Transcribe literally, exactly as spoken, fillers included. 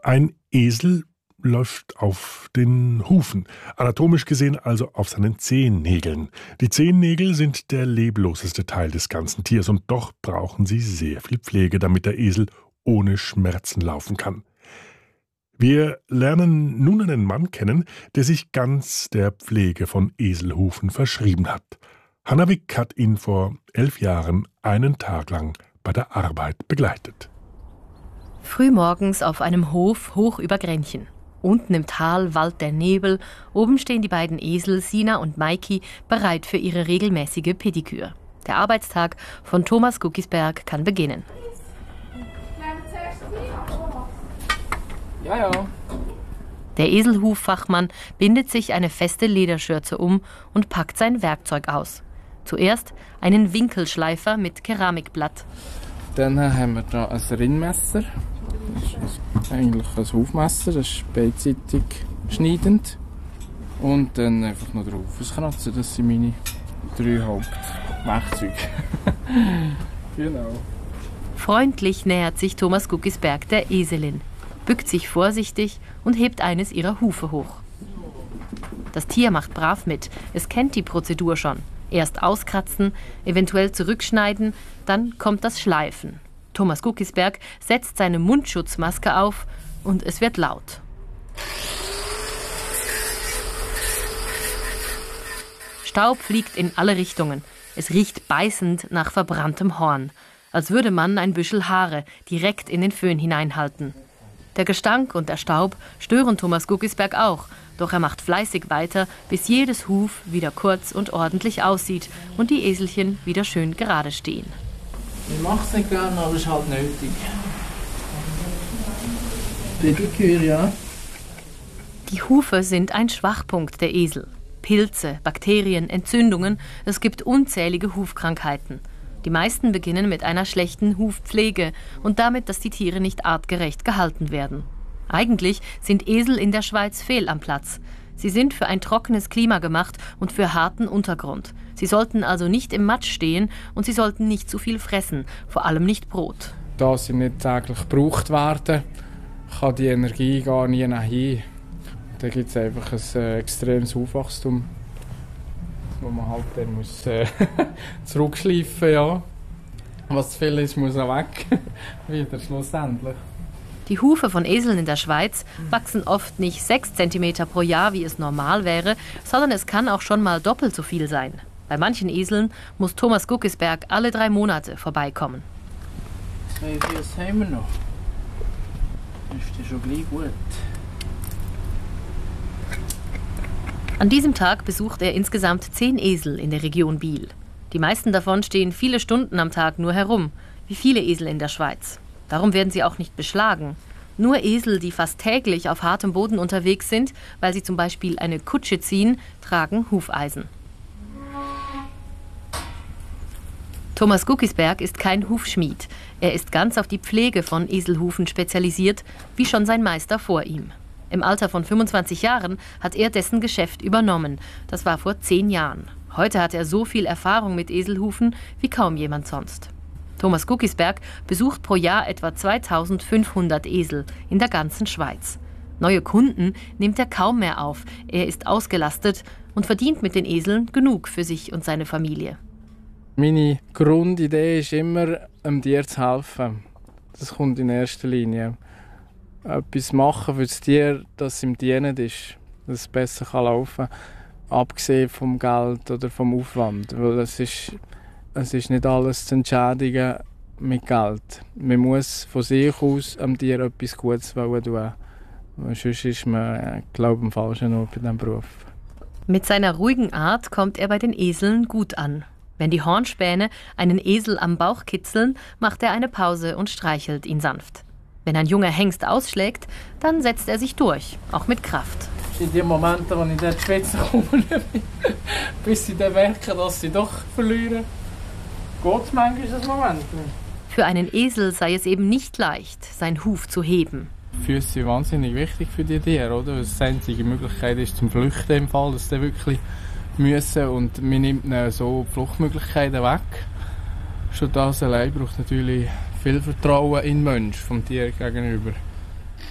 Ein Esel läuft auf den Hufen, anatomisch gesehen also auf seinen Zehennägeln. Die Zehennägel sind der lebloseste Teil des ganzen Tiers und doch brauchen sie sehr viel Pflege, damit der Esel ohne Schmerzen laufen kann. Wir lernen nun einen Mann kennen, der sich ganz der Pflege von Eselhufen verschrieben hat. Hanna Wick hat ihn vor elf Jahren einen Tag lang bei der Arbeit begleitet. Frühmorgens auf einem Hof hoch über Grenchen. Unten im Tal wallt der Nebel, oben stehen die beiden Esel Sina und Maiki bereit für ihre regelmäßige Pediküre. Der Arbeitstag von Thomas Guckisberg kann beginnen. Ja, ja. Der Eselhuffachmann bindet sich eine feste Lederschürze um und packt sein Werkzeug aus. Zuerst einen Winkelschleifer mit Keramikblatt. Dann haben wir hier ein Rinnmesser. Das ist eigentlich ein Hufmesser, das ist beidseitig schneidend. Und dann einfach noch drauf auskratzen. Das sind meine drei Hauptwerkzeuge. Genau. Freundlich nähert sich Thomas Guckisberg der Eselin, bückt sich vorsichtig und hebt eines ihrer Hufe hoch. Das Tier macht brav mit, es kennt die Prozedur schon. Erst auskratzen, eventuell zurückschneiden, dann kommt das Schleifen. Thomas Guckisberg setzt seine Mundschutzmaske auf und es wird laut. Staub fliegt in alle Richtungen. Es riecht beißend nach verbranntem Horn, als würde man ein Büschel Haare direkt in den Föhn hineinhalten. Der Gestank und der Staub stören Thomas Guckisberg auch, doch er macht fleißig weiter, bis jedes Huf wieder kurz und ordentlich aussieht und die Eselchen wieder schön gerade stehen. Ich mache es nicht gerne, aber es ist halt nötig. Pediküre, ja. Die Hufe sind ein Schwachpunkt der Esel. Pilze, Bakterien, Entzündungen, es gibt unzählige Hufkrankheiten. Die meisten beginnen mit einer schlechten Hufpflege und damit, dass die Tiere nicht artgerecht gehalten werden. Eigentlich sind Esel in der Schweiz fehl am Platz. Sie sind für ein trockenes Klima gemacht und für harten Untergrund. Sie sollten also nicht im Matsch stehen und sie sollten nicht zu viel fressen, vor allem nicht Brot. Da sie nicht täglich gebraucht werden, kann die Energie gar nie hin. Da gibt es einfach ein äh, extremes Aufwachstum, wo man halt dann muss, äh, zurückschleifen, ja. Was zu viel ist, muss auch weg. Wieder schlussendlich. Die Hufe von Eseln in der Schweiz wachsen oft nicht sechs Zentimeter pro Jahr, wie es normal wäre, sondern es kann auch schon mal doppelt so viel sein. Bei manchen Eseln muss Thomas Guckisberg alle drei Monate vorbeikommen. Hey, was haben wir noch? Ist das schon gleich gut? An diesem Tag besucht er insgesamt zehn Esel in der Region Biel. Die meisten davon stehen viele Stunden am Tag nur herum, wie viele Esel in der Schweiz. Darum werden sie auch nicht beschlagen. Nur Esel, die fast täglich auf hartem Boden unterwegs sind, weil sie zum Beispiel eine Kutsche ziehen, tragen Hufeisen. Thomas Guckisberg ist kein Hufschmied. Er ist ganz auf die Pflege von Eselhufen spezialisiert, wie schon sein Meister vor ihm. Im Alter von fünfundzwanzig Jahren hat er dessen Geschäft übernommen. Das war vor zehn Jahren. Heute hat er so viel Erfahrung mit Eselhufen wie kaum jemand sonst. Thomas Guckisberg besucht pro Jahr etwa zweitausendfünfhundert Esel in der ganzen Schweiz. Neue Kunden nimmt er kaum mehr auf. Er ist ausgelastet und verdient mit den Eseln genug für sich und seine Familie. Meine Grundidee ist immer, dem Tier zu helfen. Das kommt in erster Linie. Etwas machen für das Tier, dass es ihm dienend ist, dass es besser laufen kann, abgesehen vom Geld oder vom Aufwand. Weil es ist, es ist nicht alles zu entschädigen mit Geld. Man muss von sich aus am Tier etwas Gutes tun. Sonst ist man, glaube ich, am falschen Ort bei diesem Beruf. Mit seiner ruhigen Art kommt er bei den Eseln gut an. Wenn die Hornspäne einen Esel am Bauch kitzeln, macht er eine Pause und streichelt ihn sanft. Wenn ein junger Hengst ausschlägt, dann setzt er sich durch, auch mit Kraft. In den Momenten, wo ich dort schwitze, komme, bis sie dann merken, dass sie doch verlieren, geht es manchmal das Moment. Für einen Esel sei es eben nicht leicht, seinen Huf zu heben. Die Füße sind wahnsinnig wichtig für die Tiere, oder? Das die einzige Möglichkeit ist zum Flüchten im Fall, dass sie wirklich müssen und man nimmt ihnen so die Fluchtmöglichkeiten weg. Schon das allein braucht natürlich viel Vertrauen in den Menschen vom Tier gegenüber.